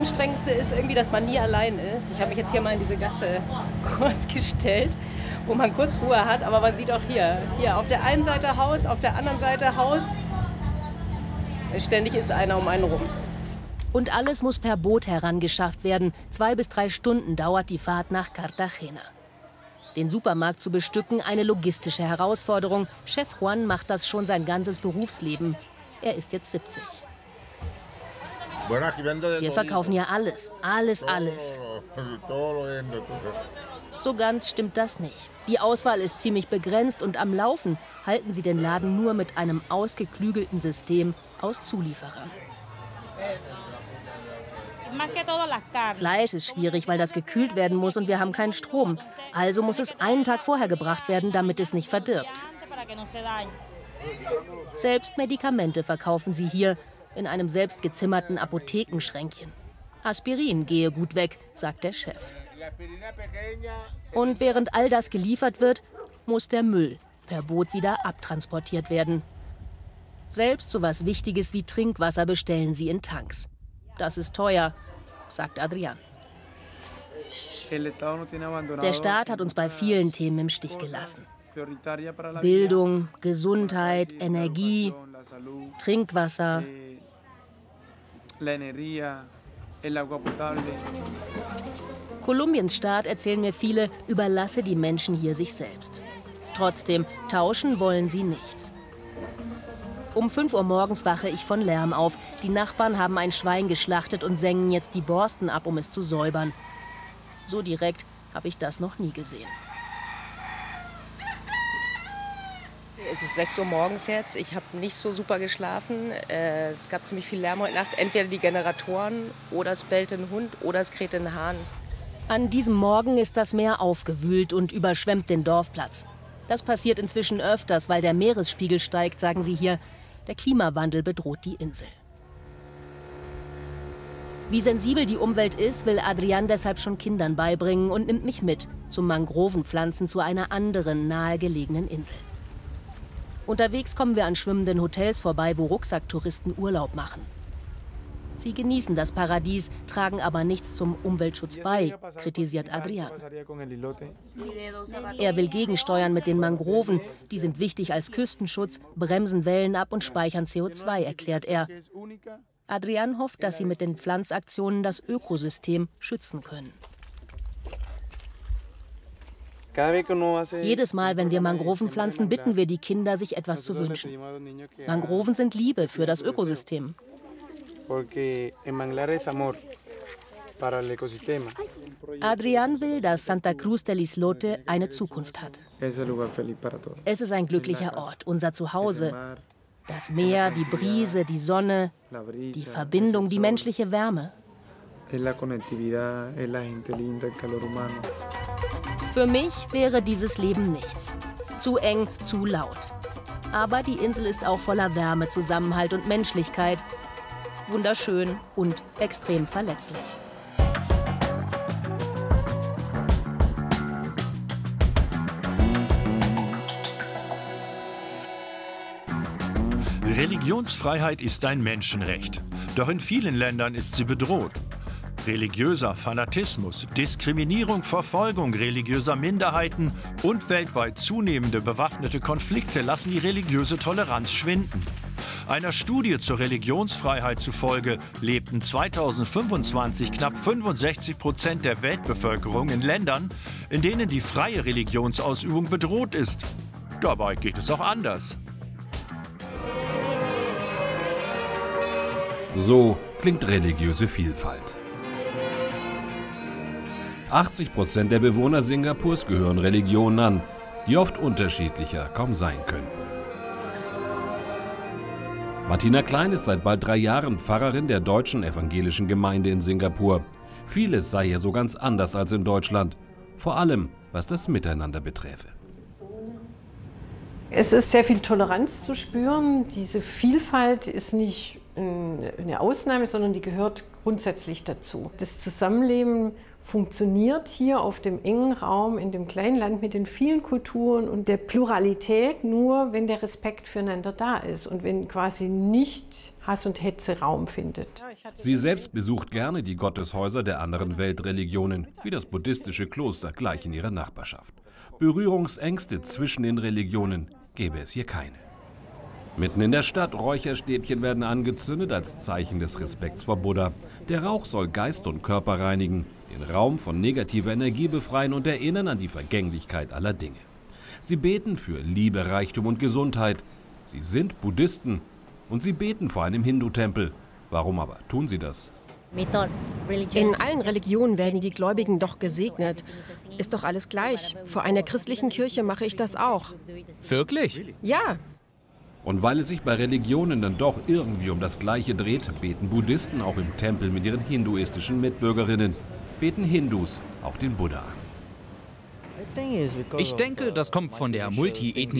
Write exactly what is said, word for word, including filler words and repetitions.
Das Anstrengendste ist irgendwie, dass man nie allein ist. Ich habe mich jetzt hier mal in diese Gasse kurz gestellt, wo man kurz Ruhe hat. Aber man sieht auch hier, hier auf der einen Seite Haus, auf der anderen Seite Haus. Ständig ist einer um einen rum. Und alles muss per Boot herangeschafft werden. Zwei bis drei Stunden dauert die Fahrt nach Cartagena. Den Supermarkt zu bestücken, eine logistische Herausforderung. Chef Juan macht das schon sein ganzes Berufsleben. Er ist jetzt siebzig. Wir verkaufen ja alles, alles, alles. So ganz stimmt das nicht. Die Auswahl ist ziemlich begrenzt und am Laufen halten sie den Laden nur mit einem ausgeklügelten System aus Zulieferern. Fleisch ist schwierig, weil das gekühlt werden muss und wir haben keinen Strom. Also muss es einen Tag vorher gebracht werden, damit es nicht verdirbt. Selbst Medikamente verkaufen sie hier in einem selbst gezimmerten Apothekenschränkchen. Aspirin gehe gut weg, sagt der Chef. Und während all das geliefert wird, muss der Müll per Boot wieder abtransportiert werden. Selbst so was Wichtiges wie Trinkwasser bestellen sie in Tanks. Das ist teuer, sagt Adrián. Der Staat hat uns bei vielen Themen im Stich gelassen. Bildung, Gesundheit, Energie, Trinkwasser. Kolumbiens Staat, erzählen mir viele, überlasse die Menschen hier sich selbst. Trotzdem, tauschen wollen sie nicht. Um fünf Uhr morgens wache ich von Lärm auf. Die Nachbarn haben ein Schwein geschlachtet und sengen jetzt die Borsten ab, um es zu säubern. So direkt habe ich das noch nie gesehen. Es ist sechs Uhr morgens jetzt. Ich habe nicht so super geschlafen. Äh, es gab ziemlich viel Lärm heute Nacht. Entweder die Generatoren oder es bellte ein Hund oder es krähte ein Hahn. An diesem Morgen ist das Meer aufgewühlt und überschwemmt den Dorfplatz. Das passiert inzwischen öfters, weil der Meeresspiegel steigt, sagen sie hier. Der Klimawandel bedroht die Insel. Wie sensibel die Umwelt ist, will Adrián deshalb schon Kindern beibringen und nimmt mich mit zum Mangrovenpflanzen zu einer anderen nahegelegenen Insel. Unterwegs kommen wir an schwimmenden Hotels vorbei, wo Rucksacktouristen Urlaub machen. Sie genießen das Paradies, tragen aber nichts zum Umweltschutz bei, kritisiert Adrián. Er will gegensteuern mit den Mangroven. Die sind wichtig als Küstenschutz, bremsen Wellen ab und speichern C O zwei, erklärt er. Adrián hofft, dass sie mit den Pflanzaktionen das Ökosystem schützen können. Jedes Mal, wenn wir Mangroven pflanzen, bitten wir die Kinder, sich etwas zu wünschen. Mangroven sind Liebe für das Ökosystem. Adrián will, dass Santa Cruz del Islote eine Zukunft hat. Es ist ein glücklicher Ort, unser Zuhause. Das Meer, die Brise, die Sonne, die Verbindung, die menschliche Wärme. Für mich wäre dieses Leben nichts. Zu eng, zu laut. Aber die Insel ist auch voller Wärme, Zusammenhalt und Menschlichkeit. Wunderschön und extrem verletzlich. Religionsfreiheit ist ein Menschenrecht. Doch in vielen Ländern ist sie bedroht. Religiöser Fanatismus, Diskriminierung, Verfolgung religiöser Minderheiten und weltweit zunehmende bewaffnete Konflikte lassen die religiöse Toleranz schwinden. Einer Studie zur Religionsfreiheit zufolge lebten zweitausendfünfundzwanzig knapp fünfundsechzig Prozent der Weltbevölkerung in Ländern, in denen die freie Religionsausübung bedroht ist. Dabei geht es auch anders. So klingt religiöse Vielfalt. achtzig Prozent der Bewohner Singapurs gehören Religionen an, die oft unterschiedlicher kaum sein könnten. Martina Klein ist seit bald drei Jahren Pfarrerin der deutschen evangelischen Gemeinde in Singapur. Vieles sei hier so ganz anders als in Deutschland, vor allem was das Miteinander beträfe. Es ist sehr viel Toleranz zu spüren. Diese Vielfalt ist nicht eine Ausnahme, sondern die gehört grundsätzlich dazu. Das Zusammenleben funktioniert hier auf dem engen Raum, in dem kleinen Land mit den vielen Kulturen und der Pluralität nur, wenn der Respekt füreinander da ist und wenn quasi nicht Hass und Hetze Raum findet. Sie selbst besucht gerne die Gotteshäuser der anderen Weltreligionen, wie das buddhistische Kloster gleich in ihrer Nachbarschaft. Berührungsängste zwischen den Religionen gäbe es hier keine. Mitten in der Stadt, Räucherstäbchen werden angezündet als Zeichen des Respekts vor Buddha. Der Rauch soll Geist und Körper reinigen, den Raum von negativer Energie befreien und erinnern an die Vergänglichkeit aller Dinge. Sie beten für Liebe, Reichtum und Gesundheit. Sie sind Buddhisten und sie beten vor einem Hindu-Tempel. Warum aber tun sie das? In allen Religionen werden die Gläubigen doch gesegnet. Ist doch alles gleich. Vor einer christlichen Kirche mache ich das auch. Wirklich? Ja. Und weil es sich bei Religionen dann doch irgendwie um das Gleiche dreht, beten Buddhisten auch im Tempel mit ihren hinduistischen Mitbürgerinnen. Beten Hindus auch den Buddha an. Ich denke, das kommt von der multiethnischen